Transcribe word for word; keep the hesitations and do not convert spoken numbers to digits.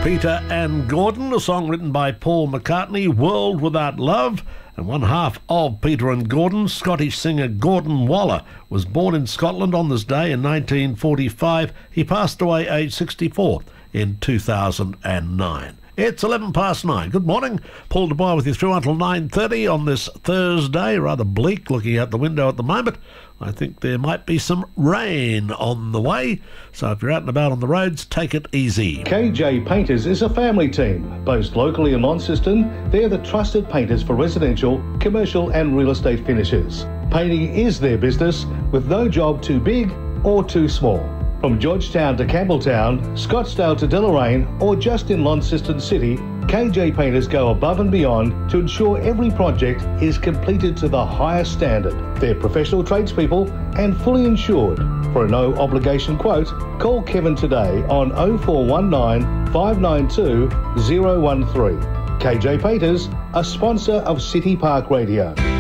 Peter and Gordon, a song written by Paul McCartney, World Without Love. And one half of Peter and Gordon, Scottish singer Gordon Waller, was born in Scotland on this day in nineteen forty-five. He passed away aged sixty-four in two thousand nine. It's eleven past nine. Good morning. Paul Dubois with you through until nine thirty on this Thursday. Rather bleak looking out the window at the moment. I think there might be some rain on the way. So if you're out and about on the roads, take it easy. K J Painters is a family team. Based locally in Launceston, they're the trusted painters for residential, commercial and real estate finishes. Painting is their business, with no job too big or too small. From Georgetown to Campbelltown, Scottsdale to Deloraine, or just in Launceston City, K J Painters go above and beyond to ensure every project is completed to the highest standard. They're professional tradespeople and fully insured. For a no obligation quote, call Kevin today on oh four one nine, five nine two, oh one three. K J Painters, a sponsor of City Park Radio.